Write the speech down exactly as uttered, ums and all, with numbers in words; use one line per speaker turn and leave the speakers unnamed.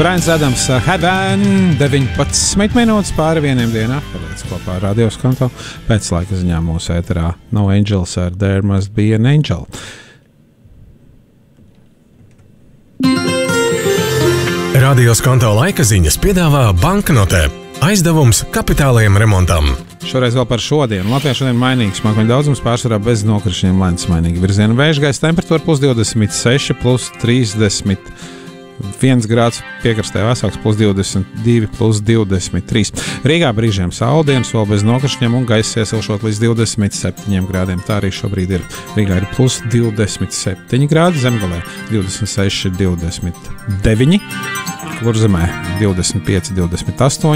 Braians Adams, Heaven, deviņpadsmit minūtes pāri vieniem dienā. Paliec kopā ar Radio Skanto. Pēc laika ziņā mūsu ēterā No Angels ar There Must Be an Angel.
Radio Skanto laika ziņas piedāvā banknotē. Aizdevums kapitālajiem remontam.
Šoreiz vēl par šodienu. Latvijā šodien mainīgs mākoņu daudzums, pārsvarā bez nokrišņiem, lēns mainīgi virziena vēja, gaisa temperatūra plus divdesmit seši, plus trīsdesmit viens grāds, piekrastē vēsāks plus divdesmit divi, plus divdesmit trīs. Rīgā brīžiem sauldienas, vēl bez nokrišņiem un gaisa iesilšot līdz divdesmit septiņiem grādiem. Tā arī šobrīd ir. Rīgā ir plus divdesmit septiņi grādi, Zemgalē divdesmit seši, divdesmit deviņi, Kurzemē divdesmit pieci, divdesmit astoņi.